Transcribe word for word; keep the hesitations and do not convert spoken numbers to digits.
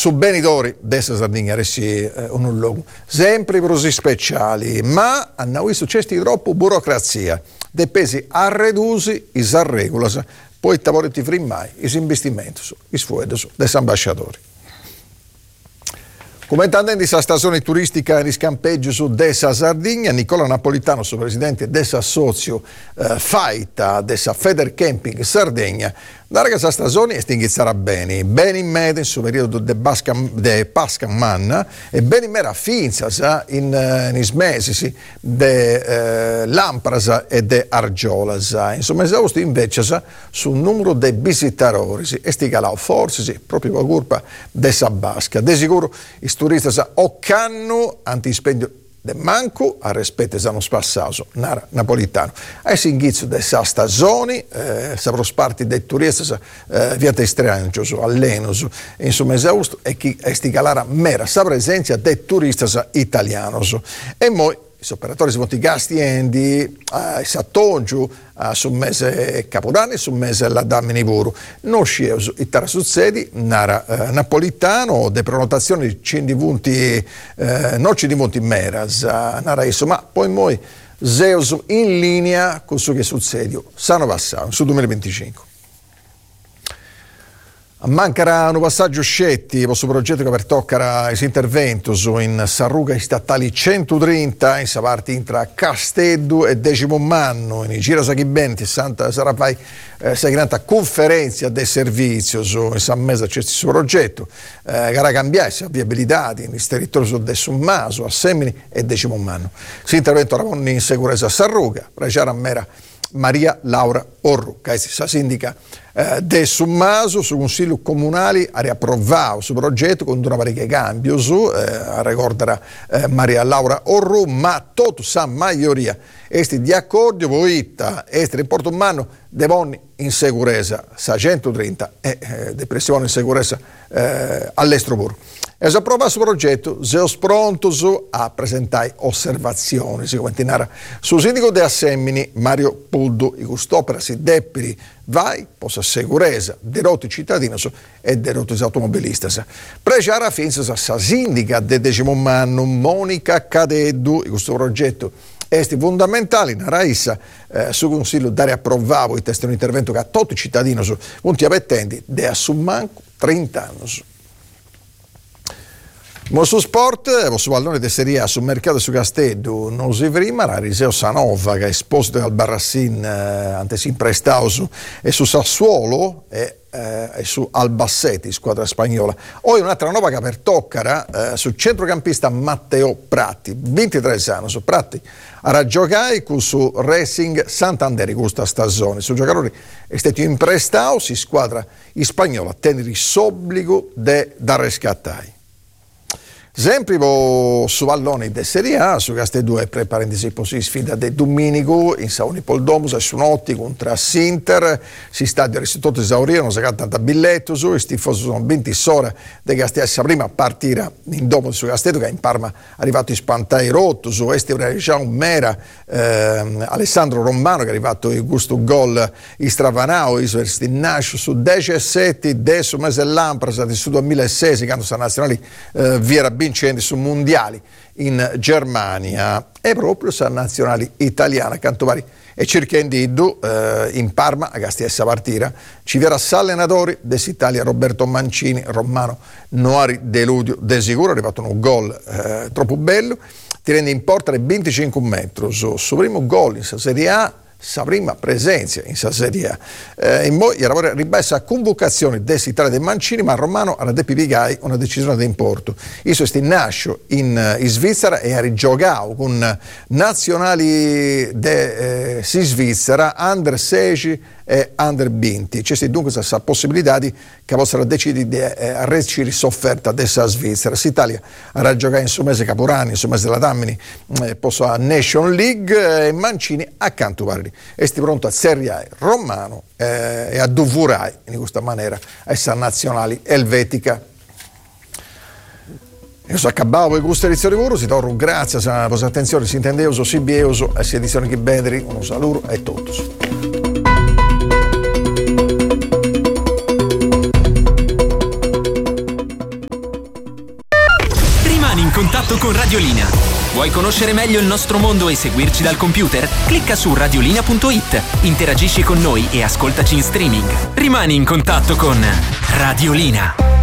su benitori dessa Sardegna resti eh, un luogo sempre prosi speciali, ma hanno visto c'è troppo burocrazia, dei pesi arredusi, i sarregolas, poi tavoriti frimmai, i investimenti, i sfueghi dei ambasciatori. Commentando di questa stazione turistica di scampeggio su dessa Sardegna, Nicola Napolitano, suo presidente dessa socio eh, Faita, dessa Feder Camping Sardegna, da questa stazione è stingizzata bene, bene in media in suo periodo de, de Pasca Manna e bene in mera finza in, in is mesi de eh, Lampras e de Argiolas. Insomma, esausto invece sul numero dei visitatori e sti calao forse sì, proprio per colpa dessa Basca. De sicuro i turisti o canno antispendio de manco a rispetto esano spassato nara napolitano. Ai singizio de sa stagioni, eh, sapro sparti dei turisti eh, via te strangios, allenos, insomma esausto e chi esticalara mera sa presenza dei turisti italianos. E poi i operatori sono gastiendi, eh, Sattongiu, eh, sul mese Capodanno e sul mese la Damini Puru. Non scieo i tara succedi, nara eh, napolitano, de prenotazioni cindipunti, eh, non cindipunti meras, nara isso, ma poi moi zeus in linea con ciò che succede, sanno passato, su duemilaventicinque. Mancherà un passaggio scetti, questo progetto che per toccare il intervento in Sarruga statali centotrenta, in sa parte intra Casteddu e Decimo Manno, in Gira Sachibenti, Santa sarà poi eh, grande conferenza del servizio su in San Mesa c'è questo progetto, eh, gara cambiare la viabilità in territorio su De Summaso, a Semini e Decimo Manno. Si intervento ora con in sicurezza a Sarruga, Pregiara Mera Maria Laura Orru, che è la sindaca eh, de Summaso, su Consiglio Comunale ha riapprovato su progetto con una parecchia cambio su, eh, ricorderà eh, Maria Laura Orru, ma tutta sa maggioria esti di accordo voita, esti in Porto Manno devoni in sicurezza, sa centotrenta e eh, depressione in sicurezza eh, all'estero pure. E se approva questo progetto, siamo pronti a presentare osservazioni. Si continuerà su sindaco de Assemini, Mario Puldu, in quest'opera si deppiri vai, possa sicurezza, dei roti cittadini e dei roti automobilisti. Preciara finza sa sindaca de Decimo Manno, Monica Cadeddu, in questo progetto esti fondamentali, in Raissa, eh, su Consiglio dare approvato il testo di intervento che a tutti i cittadini su punti appettenti de assummanco trenta anni. Ma su sport, su pallone di Serie A, sul mercato su Casteddu, non si prima, la Riseo Sanova, che è esposto dal Barrassin, eh, antes in prestato, e su Sassuolo e, eh, e su Albacete, squadra spagnola. Poi un'altra nuova che per toccare, eh, sul centrocampista Matteo Pratti, ventitré anni, su Pratti, a giocare con su Racing Santander in questa stagione. Su giocatori è stato in prestato, si squadra spagnola, tenere s'obbligo de, da rescattare. Sempre su pallone di Serie A, su Casteddu e pre parentesi così sfida del Domenico in Sauni Poldomus e su Notti contro Sinter, si stadio restituto esaurire, non si canta biglietto su, i tifosi sono venti ore di Casteddu, prima a partire in dopo su Casteddu che in Parma è arrivato in spantai rotto, su Este un Mera, eh, Alessandro Romano che è arrivato in gusto gol in Stravanao, in Nascio su diciassette, adesso mese Lampras, su duemilasei, quando sono nazionali eh, via vincenti su mondiali in Germania e proprio sa nazionali italiana Cantovari e Circhendiddu eh, in Parma a Gastiessa partita ci verrà s'allenatori dell'Italia Roberto Mancini, Romano Noari Deludio de sicuro è arrivato un gol eh, troppo bello, ti rende in porta venticinque metri su, su primo gol in Serie A, sa prima presenza in Serie A. Eh, in poi era ribassa a convocazione dell'Italia dei Mancini, ma Romano alla De Pipigai una decisione di importo. Iso sti nascio in, in Svizzera e ha rigiocato con nazionali de eh, si Svizzera, under sedici e under venti. C'è dunque questa possibilità di che possano decidere di eh, recire sofferta della Svizzera. L'Italia ha giocato in su mese Caporani, in su mese della Tammini, eh, posso a Nation League e eh, Mancini accanto a e sti pronto a Serie A Romano eh, e a dovurai in questa maniera a essa nazionali elvetica. Io sono accabato per questa edizione di Voro, si torno grazie a vostra attenzione, si intende uso, si bieuso, e si edizione che bedri, un saluto a tutti. contatto con Radiolina. Vuoi conoscere meglio il nostro mondo e seguirci dal computer? Clicca su radiolina punto it, interagisci con noi e ascoltaci in streaming. Rimani in contatto con Radiolina.